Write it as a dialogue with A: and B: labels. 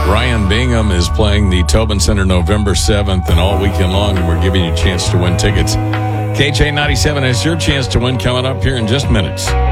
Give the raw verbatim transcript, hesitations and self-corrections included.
A: Ryan Bingham is playing the Tobin Center November seventh and all weekend long, and we're giving you a chance to win tickets. K J ninety-seven has your chance to win coming up here in just minutes.